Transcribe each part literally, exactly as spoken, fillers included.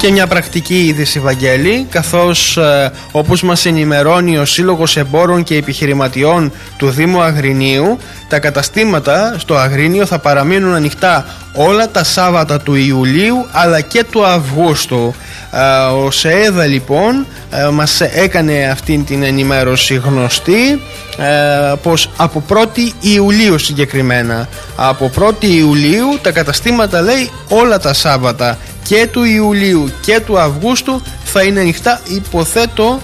Και μια πρακτική είδηση, Βαγγέλη, καθώς ε, όπως μας ενημερώνει ο Σύλλογος Εμπόρων και Επιχειρηματιών του Δήμου Αγρινίου, τα καταστήματα στο Αγρίνιο θα παραμείνουν ανοιχτά όλα τα Σάββατα του Ιουλίου αλλά και του Αυγούστου. Ε, ο ΣΕΕΔΑ λοιπόν ε, μας έκανε αυτή την ενημέρωση γνωστή, ε, πως από πρώτη Ιουλίου συγκεκριμένα, από πρώτη Ιουλίου τα καταστήματα, λέει, όλα τα Σάββατα και του Ιουλίου και του Αυγούστου θα είναι ανοιχτά. Υποθέτω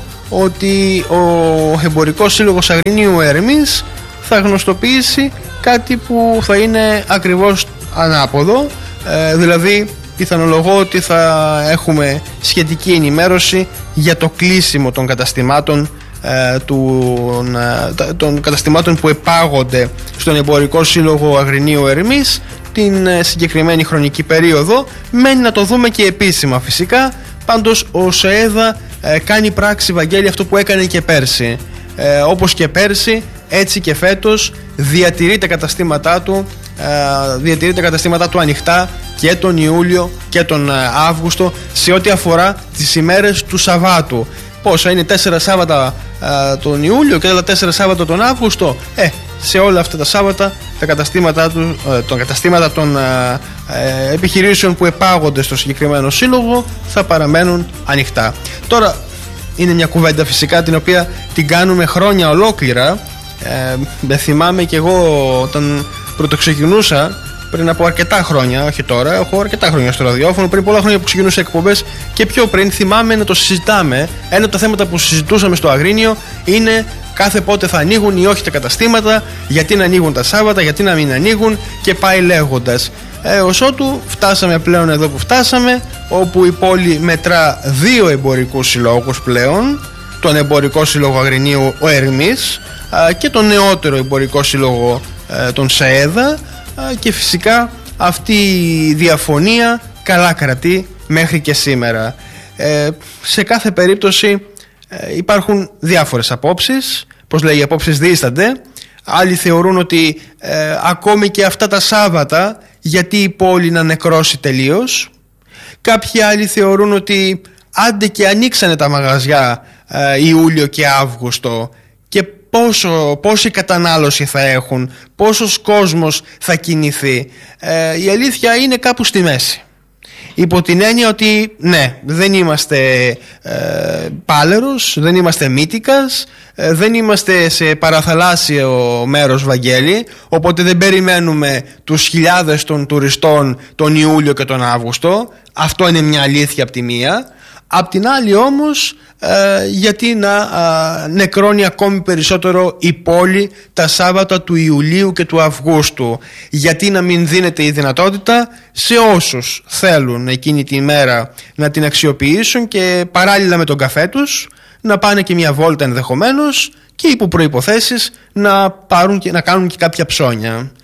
ότι ο Εμπορικός Σύλλογος Αγρινίου Ερμής θα γνωστοποιήσει κάτι που θα είναι ακριβώς ανάποδο, ε, δηλαδή πιθανολογώ ότι θα έχουμε σχετική ενημέρωση για το κλείσιμο των καταστημάτων ε, των, ε, των καταστημάτων που επάγονται στον Εμπορικό Σύλλογο Αγρινίου Ερμής την ε, συγκεκριμένη χρονική περίοδο. Μένει να το δούμε και επίσημα φυσικά. Πάντως ο ΣΕΕΔΑ ε, κάνει πράξη, Βαγγέλη, αυτό που έκανε και πέρσι. Ε, όπως και πέρσι, έτσι και φέτος διατηρεί τα καταστήματά του ε, διατηρεί τα καταστήματά του ανοιχτά και τον Ιούλιο και τον ε, Αύγουστο σε ό,τι αφορά τις ημέρες του Σαββάτου. Πόσα είναι, τέσσερα Σάββατα ε, τον Ιούλιο και τα τέσσερα Σάββατα τον Αύγουστο. Ε, σε όλα αυτά τα Σάββατα τα καταστήματα, του, ε, τα καταστήματα των ε, ε, επιχειρήσεων που επάγονται στο συγκεκριμένο σύλλογο θα παραμένουν ανοιχτά. Τώρα είναι μια κουβέντα φυσικά την οποία την κάνουμε χρόνια ολόκληρα. Ε, δεν θυμάμαι κι εγώ όταν πρωτοξεκινούσα πριν από αρκετά χρόνια, όχι τώρα, έχω αρκετά χρόνια στο ραδιόφωνο, πριν πολλά χρόνια που ξεκινούσα εκπομπές και πιο πριν, θυμάμαι να το συζητάμε. Ένα από τα θέματα που συζητούσαμε στο Αγρίνιο είναι κάθε πότε θα ανοίγουν ή όχι τα καταστήματα, γιατί να ανοίγουν τα Σάββατα, γιατί να μην ανοίγουν και πάει λέγοντας. Ε, ως ότου φτάσαμε πλέον εδώ που φτάσαμε, όπου η πόλη μετρά δύο εμπορικούς συλλόγους πλέον, τον Εμπορικό Σύλλογο Αγρινίου ο Ερμής και τον νεότερο Εμπορικό Σύλλογο ε, τον ΣΕΕΔΑ, και φυσικά αυτή η διαφωνία καλά κρατεί μέχρι και σήμερα. Ε, σε κάθε περίπτωση ε, υπάρχουν διάφορες απόψεις. Πως λέει, οι απόψεις δίστανται. Άλλοι θεωρούν ότι ε, ακόμη και αυτά τα Σάββατα γιατί η πόλη να νεκρώσει τελείως. Κάποιοι άλλοι θεωρούν ότι άντε και ανοίξανε τα μαγαζιά ε, Ιούλιο και Αύγουστο και πόσο, πόση κατανάλωση θα έχουν, πόσος κόσμος θα κινηθεί. Ε, η αλήθεια είναι κάπου στη μέση. Υπό την έννοια ότι ναι, δεν είμαστε ε, Πάλερος, δεν είμαστε Μύτικας, ε, δεν είμαστε σε παραθαλάσσιο μέρος, Βαγγέλη, οπότε δεν περιμένουμε τους χιλιάδες των τουριστών τον Ιούλιο και τον Αύγουστο. Αυτό είναι μια αλήθεια από τη μία. Απ' την άλλη όμως, ε, γιατί να ε, νεκρώνει ακόμη περισσότερο η πόλη τα Σάββατα του Ιουλίου και του Αυγούστου? Γιατί να μην δίνεται η δυνατότητα σε όσους θέλουν εκείνη τη μέρα να την αξιοποιήσουν και παράλληλα με τον καφέ τους να πάνε και μια βόλτα ενδεχομένως και υπό προϋποθέσεις να, πάρουν και, να κάνουν και κάποια ψώνια.